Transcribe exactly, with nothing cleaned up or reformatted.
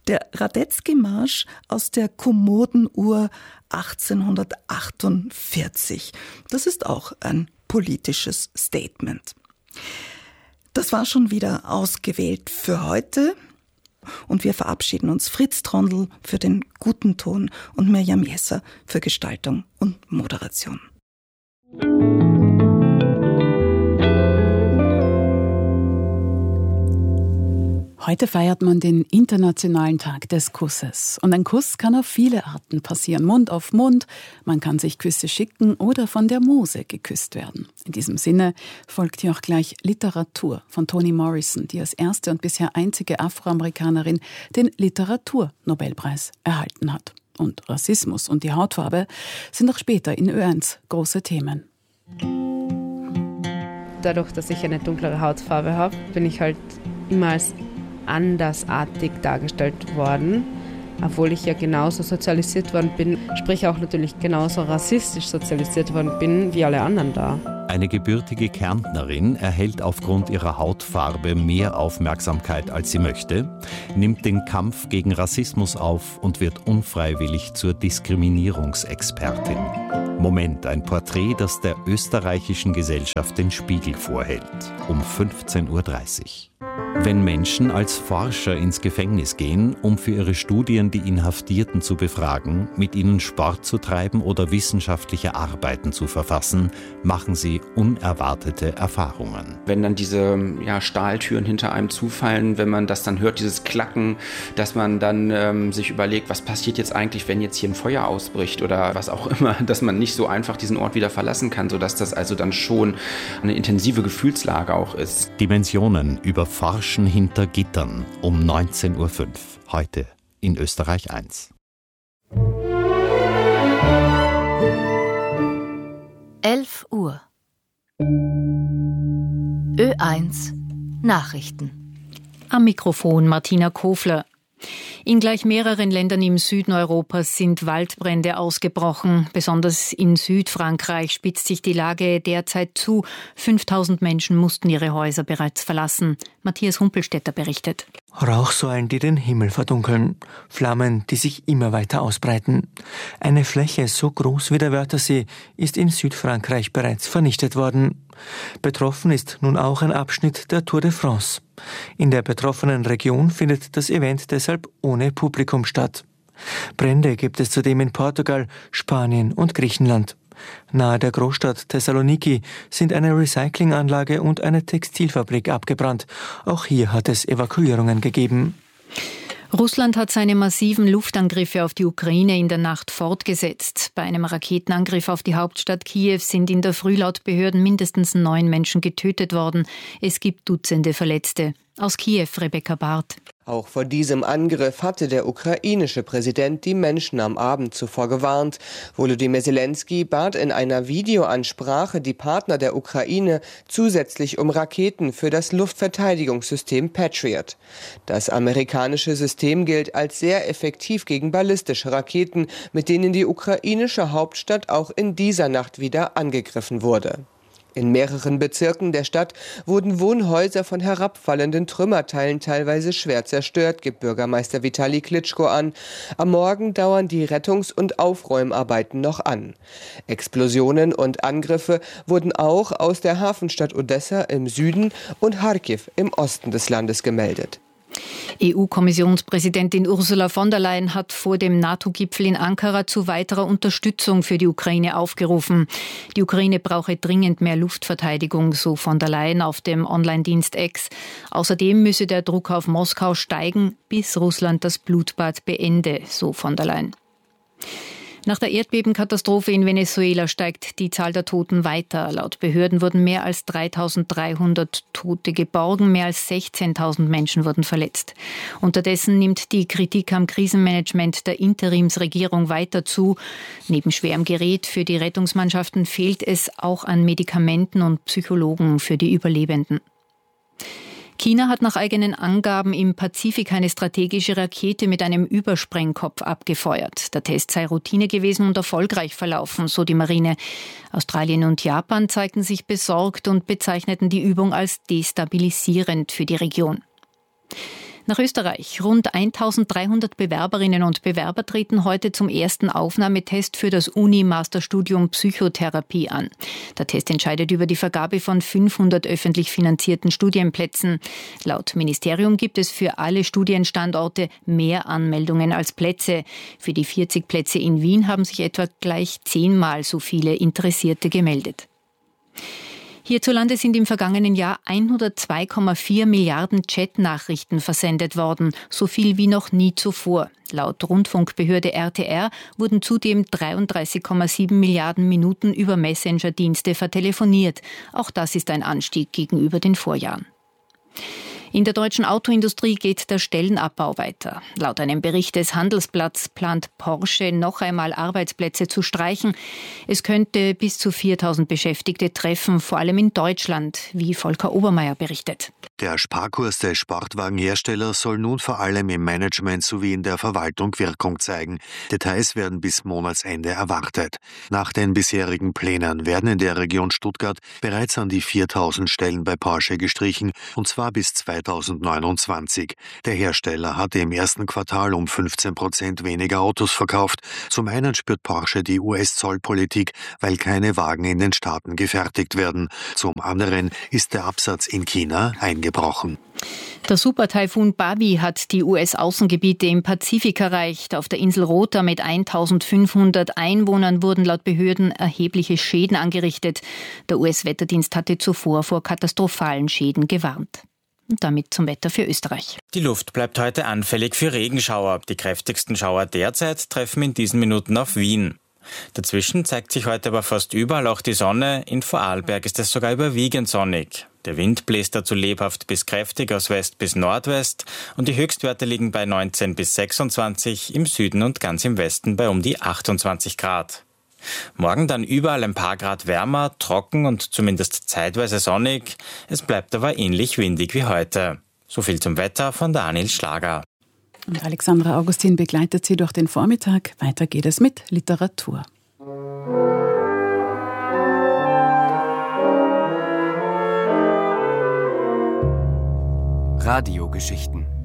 Der Radetzky-Marsch aus der Kommodenuhr achtzehnhundertachtundvierzig. Das ist auch ein politisches Statement. Das war schon wieder ausgewählt für heute. Und wir verabschieden uns. Fritz Trondl für den guten Ton und Mirjam Jesser für Gestaltung und Moderation. Heute feiert man den Internationalen Tag des Kusses. Und ein Kuss kann auf viele Arten passieren. Mund auf Mund, man kann sich Küsse schicken oder von der Muse geküsst werden. In diesem Sinne folgt hier auch gleich Literatur von Toni Morrison, die als erste und bisher einzige Afroamerikanerin den Literaturnobelpreis erhalten hat. Und Rassismus und die Hautfarbe sind auch später in Ö eins große Themen. Dadurch, dass ich eine dunklere Hautfarbe habe, bin ich halt immer als andersartig dargestellt worden, obwohl ich ja genauso sozialisiert worden bin, sprich auch natürlich genauso rassistisch sozialisiert worden bin wie alle anderen da. Eine gebürtige Kärntnerin erhält aufgrund ihrer Hautfarbe mehr Aufmerksamkeit, als sie möchte, nimmt den Kampf gegen Rassismus auf und wird unfreiwillig zur Diskriminierungsexpertin. Moment, ein Porträt, das der österreichischen Gesellschaft den Spiegel vorhält, um fünfzehn Uhr dreißig. Wenn Menschen als Forscher ins Gefängnis gehen, um für ihre Studien die Inhaftierten zu befragen, mit ihnen Sport zu treiben oder wissenschaftliche Arbeiten zu verfassen, machen sie unerwartete Erfahrungen. Wenn dann diese ja, Stahltüren hinter einem zufallen, wenn man das dann hört, dieses Klacken, dass man dann ähm, sich überlegt, was passiert jetzt eigentlich, wenn jetzt hier ein Feuer ausbricht oder was auch immer, dass man nicht so einfach diesen Ort wieder verlassen kann, sodass das also dann schon eine intensive Gefühlslage auch ist. Dimensionen über Forschen hinter Gittern um neunzehn Uhr fünf, heute in Österreich eins. elf Uhr. Ö eins Nachrichten. Am Mikrofon Martina Kofler. In gleich mehreren Ländern im Süden Europas sind Waldbrände ausgebrochen. Besonders in Südfrankreich spitzt sich die Lage derzeit zu. fünftausend Menschen mussten ihre Häuser bereits verlassen. Matthias Humpelstädter berichtet. Rauchsäulen, die den Himmel verdunkeln. Flammen, die sich immer weiter ausbreiten. Eine Fläche so groß wie der Wörthersee ist in Südfrankreich bereits vernichtet worden. Betroffen ist nun auch ein Abschnitt der Tour de France. In der betroffenen Region findet das Event deshalb ohne Publikum statt. Brände gibt es zudem in Portugal, Spanien und Griechenland. Nahe der Großstadt Thessaloniki sind eine Recyclinganlage und eine Textilfabrik abgebrannt. Auch hier hat es Evakuierungen gegeben. Russland hat seine massiven Luftangriffe auf die Ukraine in der Nacht fortgesetzt. Bei einem Raketenangriff auf die Hauptstadt Kiew sind in der Früh laut Behörden mindestens neun Menschen getötet worden. Es gibt Dutzende Verletzte. Aus Kiew, Rebecca Barth. Auch vor diesem Angriff hatte der ukrainische Präsident die Menschen am Abend zuvor gewarnt. Volodymyr Zelensky bat in einer Videoansprache die Partner der Ukraine zusätzlich um Raketen für das Luftverteidigungssystem Patriot. Das amerikanische System gilt als sehr effektiv gegen ballistische Raketen, mit denen die ukrainische Hauptstadt auch in dieser Nacht wieder angegriffen wurde. In mehreren Bezirken der Stadt wurden Wohnhäuser von herabfallenden Trümmerteilen teilweise schwer zerstört, gibt Bürgermeister Vitali Klitschko an. Am Morgen dauern die Rettungs- und Aufräumarbeiten noch an. Explosionen und Angriffe wurden auch aus der Hafenstadt Odessa im Süden und Charkiw im Osten des Landes gemeldet. E U-Kommissionspräsidentin Ursula von der Leyen hat vor dem NATO-Gipfel in Ankara zu weiterer Unterstützung für die Ukraine aufgerufen. Die Ukraine brauche dringend mehr Luftverteidigung, so von der Leyen auf dem Online-Dienst X. Außerdem müsse der Druck auf Moskau steigen, bis Russland das Blutbad beende, so von der Leyen. Nach der Erdbebenkatastrophe in Venezuela steigt die Zahl der Toten weiter. Laut Behörden wurden mehr als dreitausenddreihundert Tote geborgen, mehr als sechzehntausend Menschen wurden verletzt. Unterdessen nimmt die Kritik am Krisenmanagement der Interimsregierung weiter zu. Neben schwerem Gerät für die Rettungsmannschaften fehlt es auch an Medikamenten und Psychologen für die Überlebenden. China hat nach eigenen Angaben im Pazifik eine strategische Rakete mit einem Übersprengkopf abgefeuert. Der Test sei Routine gewesen und erfolgreich verlaufen, so die Marine. Australien und Japan zeigten sich besorgt und bezeichneten die Übung als destabilisierend für die Region. Nach Österreich. Rund eintausenddreihundert Bewerberinnen und Bewerber treten heute zum ersten Aufnahmetest für das Uni-Masterstudium Psychotherapie an. Der Test entscheidet über die Vergabe von fünfhundert öffentlich finanzierten Studienplätzen. Laut Ministerium gibt es für alle Studienstandorte mehr Anmeldungen als Plätze. Für die vierzig Plätze in Wien haben sich etwa gleich zehnmal so viele Interessierte gemeldet. Hierzulande sind im vergangenen Jahr hundertzwei Komma vier Milliarden Chatnachrichten versendet worden, so viel wie noch nie zuvor. Laut Rundfunkbehörde R T R wurden zudem dreiunddreißig Komma sieben Milliarden Minuten über Messenger-Dienste vertelefoniert. Auch das ist ein Anstieg gegenüber den Vorjahren. In der deutschen Autoindustrie geht der Stellenabbau weiter. Laut einem Bericht des Handelsblatts plant Porsche noch einmal Arbeitsplätze zu streichen. Es könnte bis zu viertausend Beschäftigte treffen, vor allem in Deutschland, wie Volker Obermeier berichtet. Der Sparkurs des Sportwagenherstellers soll nun vor allem im Management sowie in der Verwaltung Wirkung zeigen. Details werden bis Monatsende erwartet. Nach den bisherigen Plänen werden in der Region Stuttgart bereits an die viertausend Stellen bei Porsche gestrichen, und zwar bis zweitausendneunundzwanzig. Der Hersteller hatte im ersten Quartal um fünfzehn Prozent weniger Autos verkauft. Zum einen spürt Porsche die U S-Zollpolitik, weil keine Wagen in den Staaten gefertigt werden. Zum anderen ist der Absatz in China eingebrochen. Der Supertaifun Babi hat die U S-Außengebiete im Pazifik erreicht. Auf der Insel Rota mit eintausendfünfhundert Einwohnern wurden laut Behörden erhebliche Schäden angerichtet. Der U S-Wetterdienst hatte zuvor vor katastrophalen Schäden gewarnt. Und damit zum Wetter für Österreich. Die Luft bleibt heute anfällig für Regenschauer. Die kräftigsten Schauer derzeit treffen in diesen Minuten auf Wien. Dazwischen zeigt sich heute aber fast überall auch die Sonne. In Vorarlberg ist es sogar überwiegend sonnig. Der Wind bläst dazu lebhaft bis kräftig aus West bis Nordwest und die Höchstwerte liegen bei neunzehn bis sechsundzwanzig, im Süden und ganz im Westen bei um die achtundzwanzig Grad. Morgen dann überall ein paar Grad wärmer, trocken und zumindest zeitweise sonnig. Es bleibt aber ähnlich windig wie heute. So viel zum Wetter von Daniel Schlager. Und Alexandra Augustin begleitet Sie durch den Vormittag. Weiter geht es mit Literatur. Radiogeschichten.